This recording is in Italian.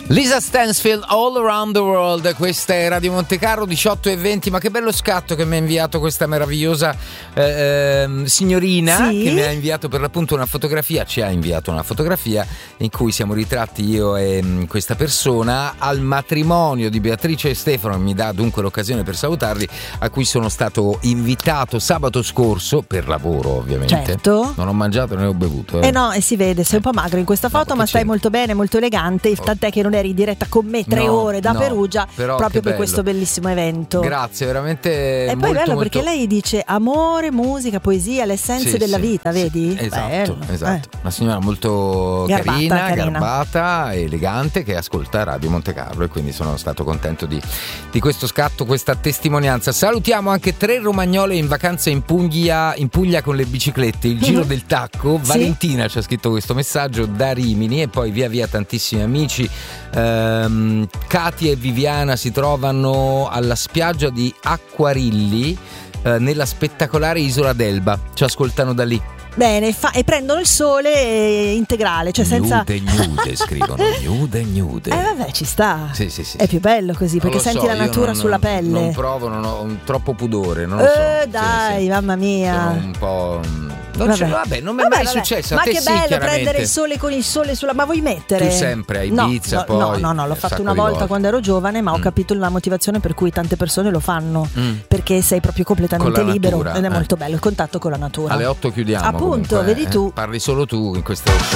Lisa Stansfield, All Around the World. Questa è Radio Montecarlo, 18:20. Ma che bello scatto che mi ha inviato questa meravigliosa signorina, sì? Che mi ha inviato per l'appunto una fotografia. Ci ha inviato una fotografia in cui siamo ritratti io e questa persona al matrimonio di Beatrice e Stefano. Mi dà dunque l'occasione per salutarli, a cui sono stato invitato sabato scorso per lavoro, ovviamente. Certo. Non ho mangiato né ho bevuto. No, e si vede, sei un po' magro in questa foto, ma stai molto bene, molto elegante. Tant'è che non eri in diretta con me 3 ore da Perugia proprio per questo bellissimo evento. Grazie, veramente. E poi è bello perché lei dice amore, musica, poesia, l'essenza della vita, vedi? Esatto, esatto. Una signora molto carina, garbata, elegante, che ascolta Radio Montecarlo, e quindi sono stato contento di questo scatto, questa testimonianza. Salutiamo anche 3 romagnole in vacanza in Puglia con le biciclette, il giro del tacco. Valentina ci ha scritto questo messaggio da Rimini, e poi via via tantissimi amici. Katia e Viviana si trovano alla spiaggia di Acquarilli, nella spettacolare isola d'Elba, ci ascoltano da lì. Bene, e prendono il sole integrale, cioè senza nude scrivono, nude. Vabbè, ci sta. Sì. È più bello così, perché senti la natura sulla pelle. Non provo, non ho troppo pudore, non lo so. Dai, sì. Mamma mia. Sono un po'. Non mi è mai successo. Ma a te che bello chiaramente. Prendere il sole con il sole sulla. Ma vuoi mettere? Tu sempre a Ibiza, poi. No, l'ho fatto una volta quando ero giovane, ma ho capito la motivazione per cui tante persone lo fanno. Perché sei proprio completamente libero ed è molto bello il contatto con la natura. Alle 8 chiudiamo. Appunto, comunque, vedi tu. Parli solo tu in questo show.